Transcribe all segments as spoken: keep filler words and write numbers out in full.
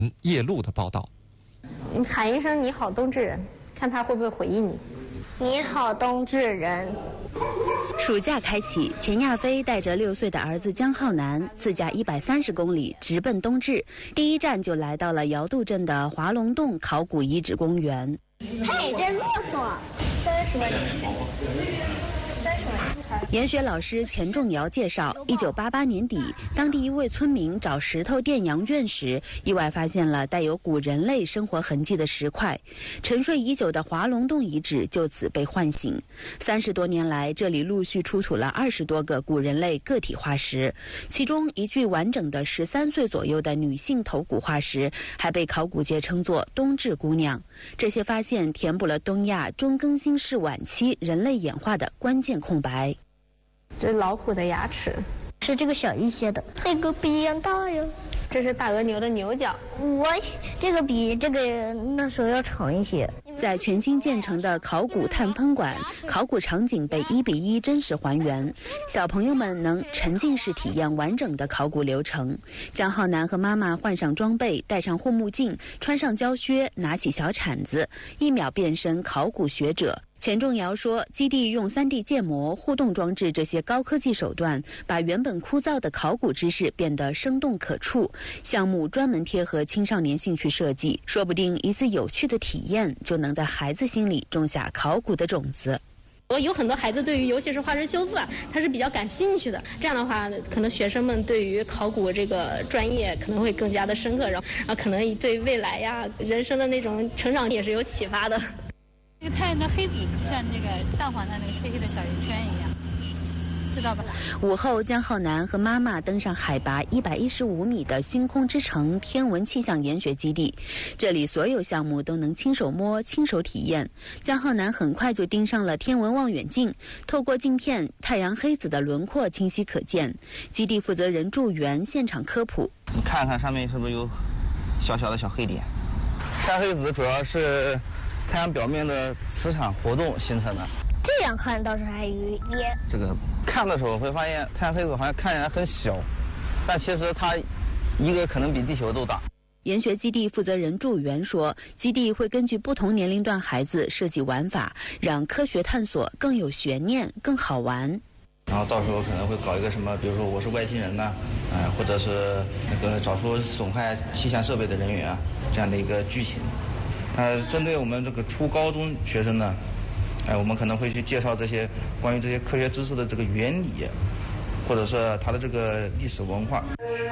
叶璐的报道。 你喊一声你好冬至人，看他会不会回应你。 你好冬至人。 暑假开启，钱亚飞带着六岁的儿子江浩南自驾一百三十公里直奔冬至，第一站就来到了瑶渡镇的华龙洞考古遗址公园。 嘿，这骆驼，三十万年前。三十万年。 研学老师钱仲尧介绍，一九八八年底，当地一位村民找石头垫羊圈时，意外发现了带有古人类生活痕迹的石块，沉睡已久的华龙洞遗址就此被唤醒。三十多年来，这里陆续出土了二十多个古人类个体化石，其中一具完整的十三岁左右的女性头骨化石，还被考古界称作“冬至姑娘”。这些发现填补了东亚中更新世晚期人类演化的关键空白。 这是老虎的牙齿， 是这个小一些的，这个比样大哟。 这是大鹅牛的牛角， 我这个比这个那时候要长一些。 在全新建成的考古探风馆，考古场景被一比一真实还原，小朋友们能沉浸式体验完整的考古流程。江浩南和妈妈换上装备，戴上护目镜，穿上胶靴，拿起小铲子，一秒变身考古学者。钱仲尧说，基地用 三 D 建模、互动装置这些高科技手段，把原本枯燥的考古知识变得生动可触。项目专门贴合青少年兴趣设计，说不定一次有趣的体验就能在孩子心里种下考古的种子。 有很多孩子对于尤其是化石修复啊，他是比较感兴趣的。这样的话，可能学生们对于考古这个专业可能会更加的深刻，然后然后可能对未来呀、人生的那种成长也是有启发的。 这个太阳的黑子像那个蛋黄上那个黑黑的小圆圈一样，知道吧？ 午后，江浩南和妈妈登上海拔一百一十五米的星空之城天文气象研学基地，这里所有项目都能亲手摸、亲手体验。江浩南很快就盯上了天文望远镜，透过镜片，太阳黑子的轮廓清晰可见。基地负责人祝元现场科普： 你看看上面是不是有小小的小黑点？太阳黑子主要是太阳表面的磁场活动形成的。 这样看倒是还有一点。 这个看的时候会发现太阳黑子好像看起来很小，但其实它一个可能比地球都大。 研学基地负责人祝元说，基地会根据不同年龄段孩子设计玩法，让科学探索更有悬念、更好玩。 然后到时候可能会搞一个什么，比如说我是外星人呐、啊，呃，或者是那个找出损害气象设备的人员啊，这样的一个剧情。呃，针对我们这个初高中学生呢，哎、呃，我们可能会去介绍这些关于这些科学知识的这个原理，或者是它的这个历史文化。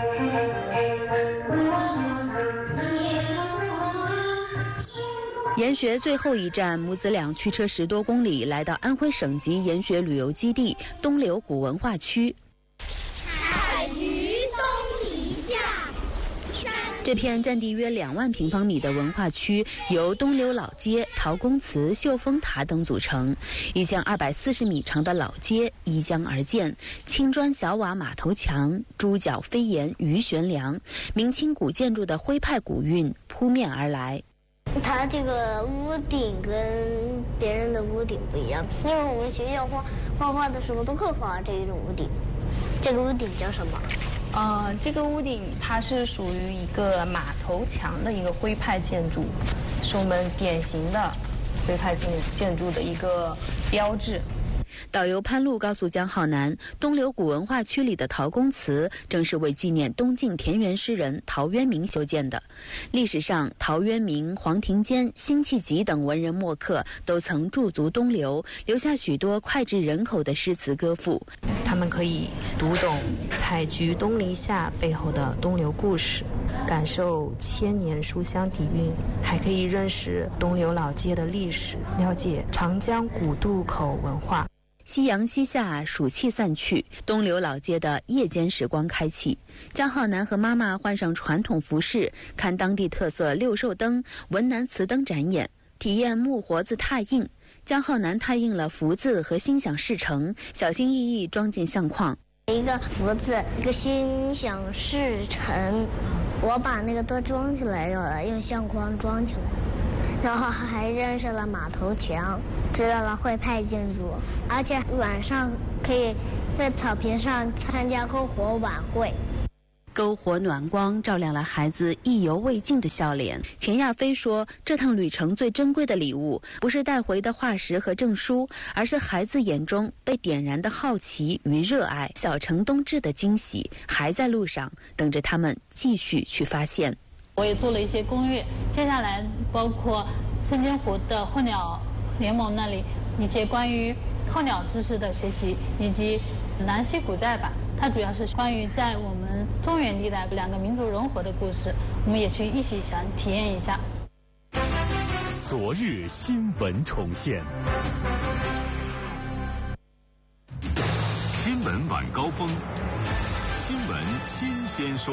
研学最后一站，母子俩驱车十多公里，来到安徽省级研学旅游基地东流古文化区。 采菊东篱下。 这片占地约两万平方米的文化区，由东流老街、陶公祠、秀峰塔等组成。一千二百四十米长的老街依江而建，青砖小瓦马头墙、猪脚飞檐鱼悬梁，明清古建筑的徽派古韵扑面而来。 它这个屋顶跟别人的屋顶不一样，因为我们学校画画画的时候都会画这一种屋顶。这个屋顶叫什么？ 呃，这个屋顶它是属于一个马头墙的一个徽派建筑，是我们典型的徽派建建筑的一个标志。 导游潘路告诉江浩南，东流古文化区里的陶公祠正是为纪念东晋田园诗人陶渊明修建的。历史上，陶渊明、黄庭坚、辛弃疾等文人墨客都曾驻足东流，留下许多脍炙人口的诗词歌赋。 他们可以读懂采菊东篱下背后的东流故事，感受千年书香底蕴，还可以认识东流老街的历史，了解长江古渡口文化。 夕阳西下，暑气散去，东流老街的夜间时光开启。江浩南和妈妈换上传统服饰，看当地特色六兽灯、文南瓷灯展演，体验木活字拓印。江浩南拓印了福字和心想事成，小心翼翼装进相框。 一个福字，一个心想事成，我把那个都装起来了，用相框装起来。然后还认识了马头墙，知道了徽派建筑，而且晚上可以在草坪上参加篝火晚会。 篝火暖光照亮了孩子意犹未尽的笑脸。钱亚飞说，这趟旅程最珍贵的礼物不是带回的化石和证书，而是孩子眼中被点燃的好奇与热爱。小城冬至的惊喜还在路上，等着他们继续去发现。 我也做了一些攻略，接下来包括深津湖的候鸟联盟那里一些关于候鸟知识的学习，以及南溪古寨吧，它主要是关于在我们中原地带两个民族融合的故事，我们也去一起想体验一下。 昨日新闻重现，新闻晚高峰，新闻新鲜说。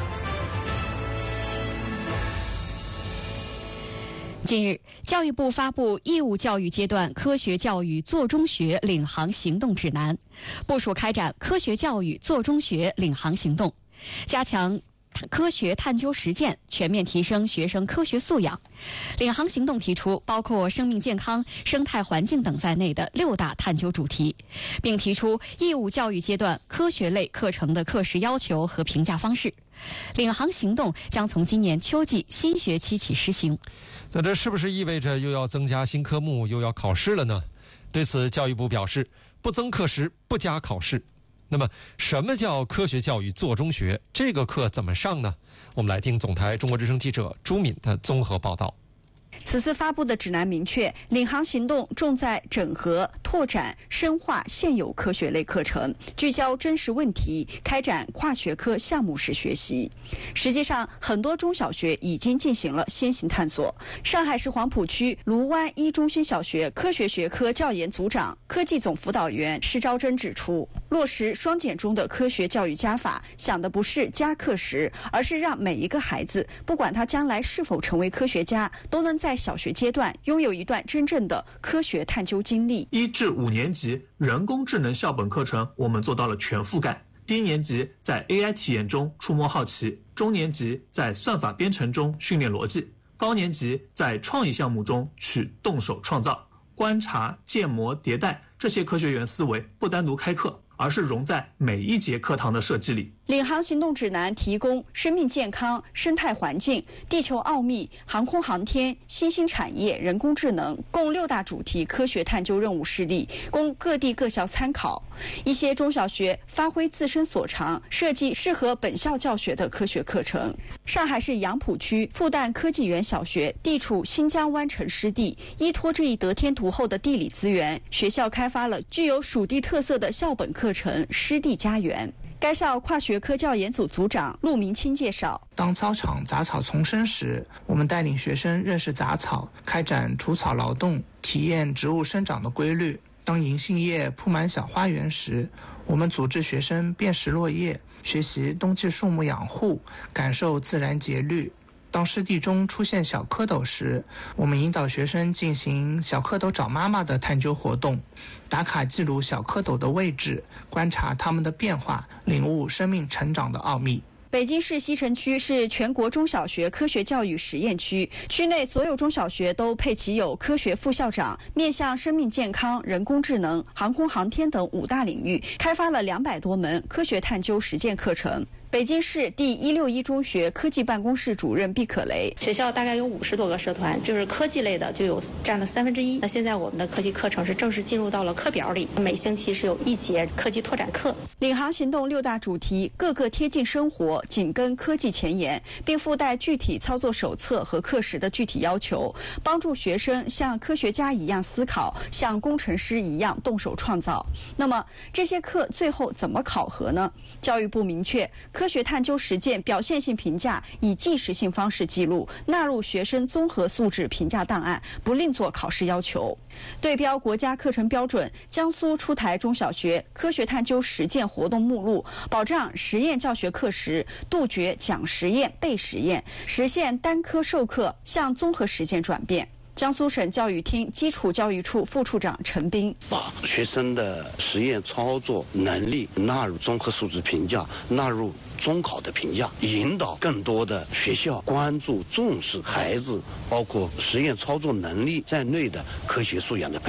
近日，教育部发布义务教育阶段科学教育做中学领航行动指南，部署开展科学教育做中学领航行动，加强科学探究实践，全面提升学生科学素养。领航行动提出包括生命健康、生态环境等在内的六大探究主题，并提出义务教育阶段科学类课程的课时要求和评价方式。领航行动将从今年秋季新学期起实行。 那这是不是意味着又要增加新科目，又要考试了呢？对此，教育部表示，不增课时，不加考试。那么，什么叫科学教育做中学？这个课怎么上呢？我们来听总台中国之声记者朱敏的综合报道。 此次发布的指南明确，领航行动重在整合、拓展、深化现有科学类课程，聚焦真实问题，开展跨学科项目式学习。实际上，很多中小学已经进行了先行探索。上海市黄浦区卢湾一中心小学科学学科教研组长、科技总辅导员施昭珍指出，落实双减中的科学教育加法，想的不是加课时，而是让每一个孩子，不管他将来是否成为科学家，都能在小学阶段拥有一段真正的科学探究经历。 一至五年级人工智能校本课程我们做到了全覆盖，低年级在 A I 体验中触摸好奇，中年级在算法编程中训练逻辑，高年级在创意项目中去动手创造。观察、建模、迭代这些科学园思维不单独开课，而是融在每一节课堂的设计里。 领航行动指南提供生命健康、生态环境、地球奥秘、航空航天、新兴产业、人工智能共六大主题科学探究任务示例，供各地各校参考。一些中小学发挥自身所长，设计适合本校教学的科学课程。上海市杨浦区复旦科技园小学地处新疆湾城湿地，依托这一得天独厚的地理资源，学校开发了具有属地特色的校本课程湿地家园。该校跨学科教研组组长陆明清介绍， 当操场杂草丛生时，我们带领学生认识杂草，开展除草劳动，体验植物生长的规律。当银杏叶铺满小花园时，我们组织学生辨识落叶，学习冬季树木养护，感受自然节律。当湿地中出现小蝌蚪时，我们引导学生进行小蝌蚪找妈妈的探究活动，打卡记录小蝌蚪的位置，观察它们的变化，领悟生命成长的奥秘。 北京市西城区是全国中小学科学教育实验区，区内所有中小学都配齐有科学副校长，面向生命健康、人工智能、航空航天等五大领域，开发了两百多门科学探究实践课程。北京市第一六一中学科技办公室主任毕可雷， 学校大概有五十多个社团，就是科技类的就有占了三分之一。那现在我们的科技课程是正式进入到了课表里，每星期是有一节科技拓展课。 领航行动六大主题各个贴近生活，紧跟科技前沿，并附带具体操作手册和课时的具体要求，帮助学生像科学家一样思考，像工程师一样动手创造。那么这些课最后怎么考核呢？教育部明确，科学探究实践表现性评价以即时性方式记录，纳入学生综合素质评价档案，不另作考试要求。对标国家课程标准，江苏出台中小学科学探究实践活动目录，保障实验教学课时杜绝讲实验、背实验，实现单科授课向综合实践转变。江苏省教育厅基础教育处副处长陈斌， 把学生的实验操作能力纳入综合素质评价，纳入中考的评价，引导更多的学校关注重视孩子包括实验操作能力在内的科学素养的培育。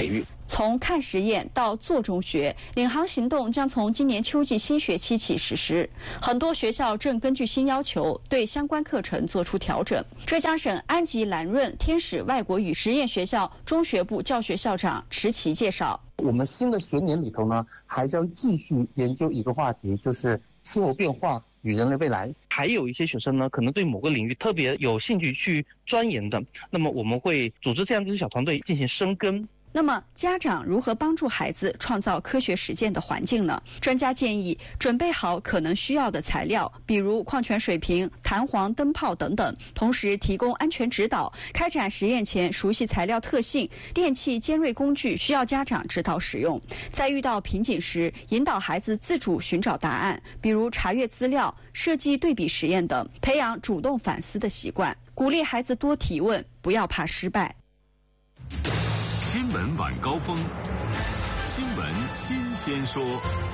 从看实验到做中学，领航行动将从今年秋季新学期起实施。很多学校正根据新要求对相关课程做出调整。浙江省安吉兰润天使外国语实验学校中学部教学校长池奇介绍， 我们新的学年里头呢，还将继续研究一个话题，就是气候变化与人类未来。还有一些学生呢，可能对某个领域特别有兴趣去钻研的，那么我们会组织这样的小团队进行深耕。 那么家长如何帮助孩子创造科学实践的环境呢？专家建议准备好可能需要的材料，比如矿泉水瓶、弹簧、灯泡等等，同时提供安全指导。开展实验前熟悉材料特性，电器尖锐工具需要家长指导使用。在遇到瓶颈时，引导孩子自主寻找答案，比如查阅资料、设计对比实验等，培养主动反思的习惯。鼓励孩子多提问，不要怕失败。 新闻晚高峰，新闻新鲜说。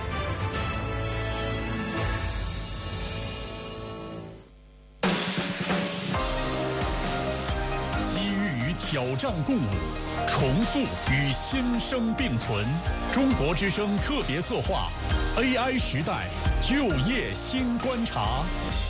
机遇与挑战共舞，重塑与新生并存。中国之声特别策划 A I 时代就业新观察。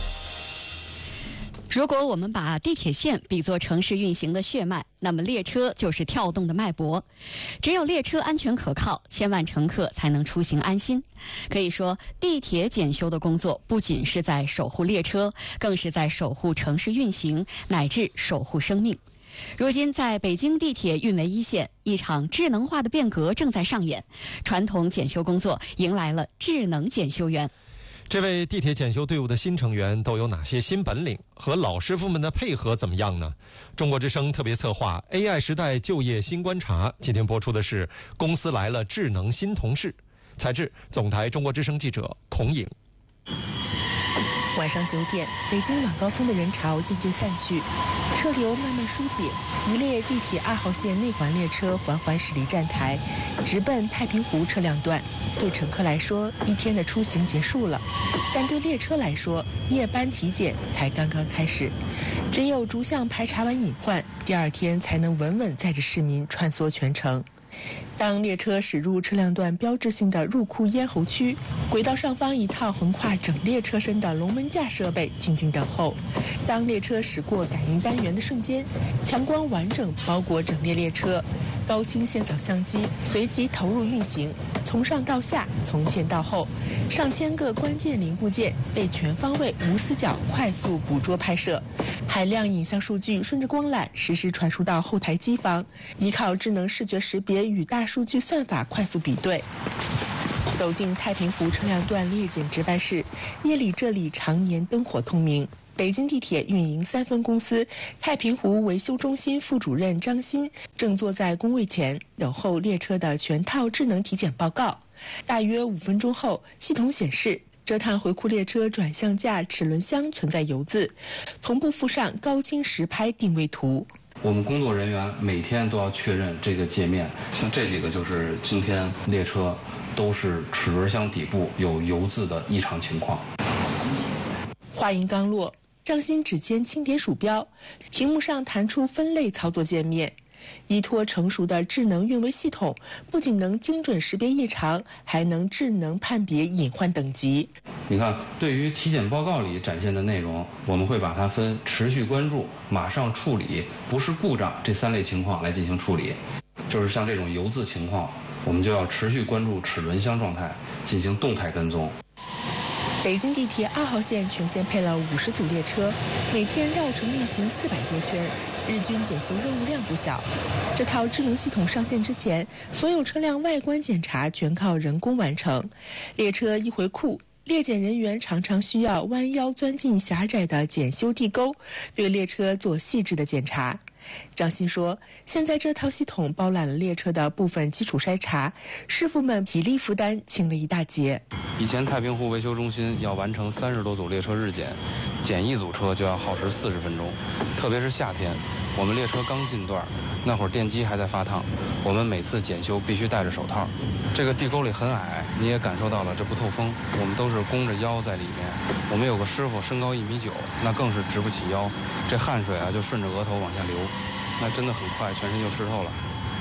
如果我们把地铁线比作城市运行的血脉，那么列车就是跳动的脉搏。只有列车安全可靠，千万乘客才能出行安心。可以说，地铁检修的工作不仅是在守护列车，更是在守护城市运行，乃至守护生命。如今，在北京地铁运维一线，一场智能化的变革正在上演，传统检修工作迎来了智能检修员。 这位地铁检修队伍的新成员都有哪些新本领？和老师傅们的配合怎么样呢？中国之声特别策划 A I 时代就业新观察，今天播出的是《公司来了智能新同事》，采制总台中国之声记者孔颖。 晚上九点，北京晚高峰的人潮渐渐散去，车流慢慢疏解，一列地铁二号线内环列车缓缓驶离站台，直奔太平湖车辆段。对乘客来说，一天的出行结束了，但对列车来说，夜班体检才刚刚开始。只有逐项排查完隐患，第二天才能稳稳载着市民穿梭全程。当列车驶入车辆段标志性的入库咽喉区，轨道上方一套横跨整列车身的龙门架设备静静等候。当列车驶过感应单元的瞬间，强光完整包裹整列列车，高清线扫相机随即投入运行，从上到下，从前到后，上千个关键零部件被全方位无死角快速捕捉拍摄，海量影像数据顺着光缆实时传输到后台机房，依靠智能视觉识别与大数据算法快速比对。走进太平湖车辆段列检值班室，夜里这里常年灯火通明。北京地铁运营三分公司太平湖维修中心副主任张鑫正坐在工位前等候列车的全套智能体检报告。大约五分钟后，系统显示这趟回库列车转向架齿轮箱存在油渍，同步附上高清实拍定位图。 我们工作人员每天都要确认这个界面，像这几个就是今天列车都是齿轮箱底部有油渍的异常情况。 话音刚落，张鑫指尖轻点鼠标，屏幕上弹出分类操作界面。依托成熟的智能运维系统，不仅能精准识别异常，还能智能判别隐患等级。 你看，对于体检报告里展现的内容，我们会把它分持续关注、马上处理、不是故障这三类情况来进行处理。就是像这种油渍情况，我们就要持续关注齿轮箱状态，进行动态跟踪。 北京地铁二号线全线配了五十组列车，每天绕城运行四百多圈，日均检修任务量不小。这套智能系统上线之前，所有车辆外观检查全靠人工完成。列车一回库，列检人员常常需要弯腰钻进狭窄的检修地沟，对列车做细致的检查。张鑫说，现在这套系统包揽了列车的部分基础筛查，师傅们体力负担轻了一大截。 以前太平湖维修中心要完成三十多组列车日检，检一组车就要耗时四十分钟，特别是夏天，我们列车刚进段，那会儿电机还在发烫，我们每次检修必须戴着手套。这个地沟里很矮，你也感受到了这不透风，我们都是弓着腰在里面。我们有个师傅身高一米九，那更是直不起腰，这汗水啊就顺着额头往下流，那真的很快全身就湿透了。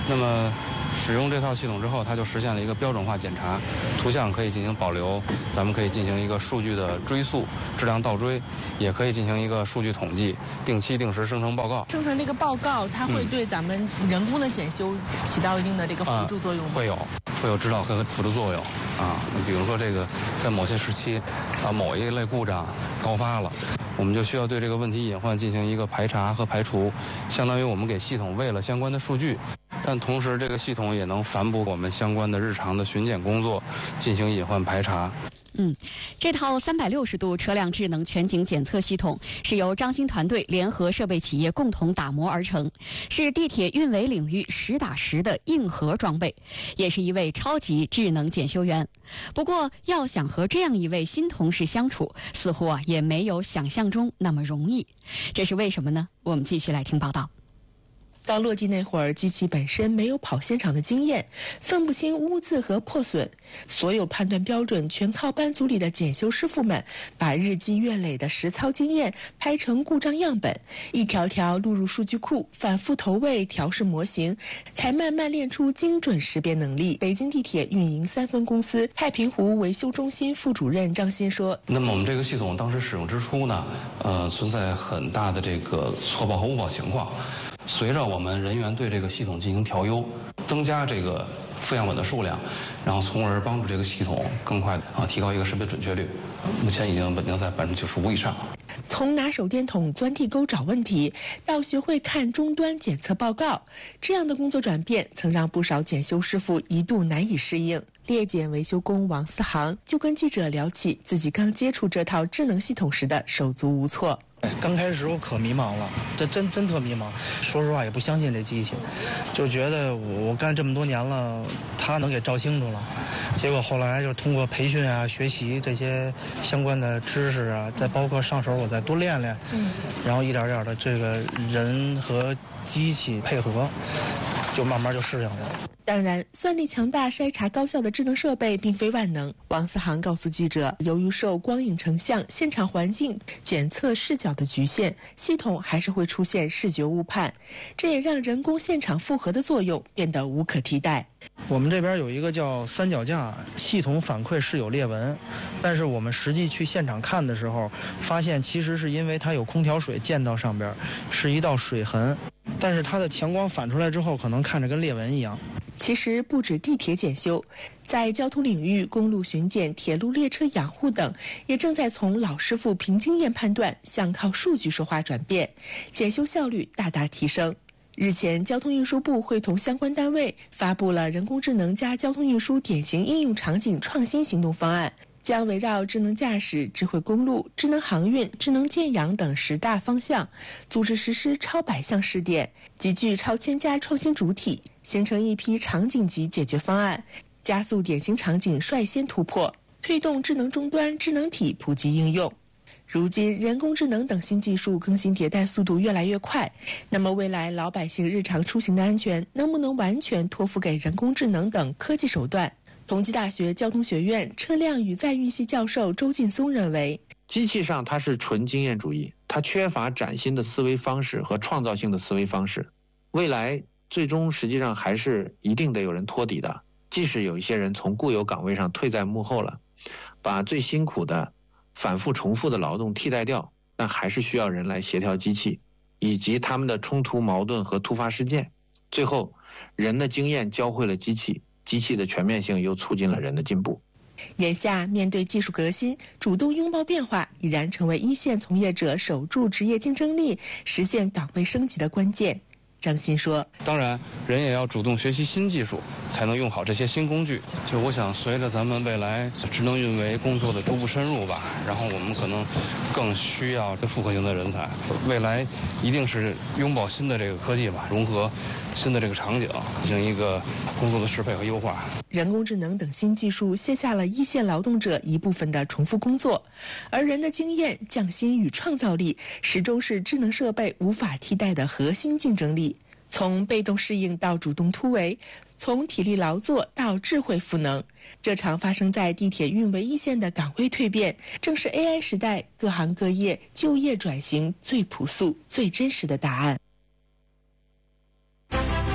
那么使用这套系统之后，它就实现了一个标准化检查，图像可以进行保留，咱们可以进行一个数据的追溯、质量倒追，也可以进行一个数据统计，定期定时生成报告。 生成这个报告，它会对咱们人工的检修起到一定的这个辅助作用吗？ 啊、会有，会有指导和辅助作用啊。比如说这个在某些时期啊，某一类故障高发了，我们就需要对这个问题隐患进行一个排查和排除，相当于我们给系统喂了相关的数据。但同时，这个系统也能反哺我们相关的日常的巡检工作，进行隐患排查。 嗯，这套三百六十度车辆智能全景检测系统是由张鑫团队联合设备企业共同打磨而成，是地铁运维领域实打实的硬核装备，也是一位超级智能检修员。不过，要想和这样一位新同事相处，似乎啊也没有想象中那么容易。这是为什么呢？我们继续来听报道。 刚落地那会儿，机器本身没有跑现场的经验，分不清污渍和破损，所有判断标准全靠班组里的检修师傅们把日积月累的实操经验拍成故障样本，一条条录入数据库，反复投喂调试模型，才慢慢练出精准识别能力。北京地铁运营三分公司太平湖维修中心副主任张鑫说：“ 那么我们这个系统当时使用之初呢，呃，存在很大的这个错报和误报情况。随着我们人员对这个系统进行调优，增加这个负样本的数量，然后从而帮助这个系统更快的啊提高一个识别准确率，目前已经稳定在百分之九十五以上。” 从拿手电筒钻地沟找问题，到学会看终端检测报告，这样的工作转变曾让不少检修师傅一度难以适应。列检维修工王思航就跟记者聊起自己刚接触这套智能系统时的手足无措。 刚开始我可迷茫了，这真真特迷茫。说实话，也不相信这机器，就觉得我干这么多年了，它能给照清楚了。结果后来就通过培训啊、学习这些相关的知识啊，再包括上手我再多练练，嗯，然后一点点的这个人和机器配合，就慢慢就适应了。 当然，算力强大、筛查高效的智能设备并非万能。王思航告诉记者，由于受光影成像、现场环境检测视角的局限，系统还是会出现视觉误判，这也让人工现场复核的作用变得无可替代。 我们这边有一个叫三脚架系统，反馈是有裂纹，但是我们实际去现场看的时候，发现其实是因为它有空调水溅到上边，是一道水痕，但是它的强光反出来之后，可能看着跟裂纹一样。 其实不止地铁检修，在交通领域，公路巡检、铁路列车养护等，也正在从老师傅凭经验判断向靠数据说话转变，检修效率大大提升。日前，交通运输部会同相关单位发布了人工智能加交通运输典型应用场景创新行动方案，将围绕智能驾驶、智慧公路、智能航运、智能建养等十大方向，组织实施超百项试点，集聚超千家创新主体，形成一批场景级解决方案，加速典型场景率先突破，推动智能终端、智能体普及应用。如今，人工智能等新技术更新迭代速度越来越快，那么未来老百姓日常出行的安全能不能完全托付给人工智能等科技手段？同济大学交通学院车辆与载运系教授周劲松认为， 机器上它是纯经验主义，它缺乏崭新的思维方式和创造性的思维方式，未来最终实际上还是一定得有人托底的，即使有一些人从固有岗位上退在幕后了，把最辛苦的反复重复的劳动替代掉，但还是需要人来协调机器以及他们的冲突矛盾和突发事件，最后人的经验教会了机器，机器的全面性又促进了人的进步。 眼下面对技术革新，主动拥抱变化已然成为一线从业者守住职业竞争力、实现岗位升级的关键。张鑫说， 当然人也要主动学习新技术，才能用好这些新工具。就我想随着咱们未来智能运维工作的逐步深入吧，然后我们可能更需要复合型的人才，未来一定是拥抱新的这个科技吧，融合新的这个场景，进行一个工作的适配和优化。 人工智能等新技术卸下了一线劳动者一部分的重复工作，而人的经验、匠心与创造力始终是智能设备无法替代的核心竞争力。从被动适应到主动突围，从体力劳作到智慧赋能，这场发生在地铁运维一线的岗位蜕变，正是 A I 时代各行各业就业转型最朴素、最真实的答案。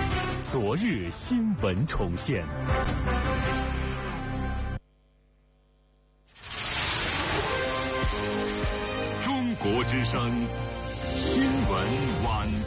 昨日新闻重现。 中国之声新闻晚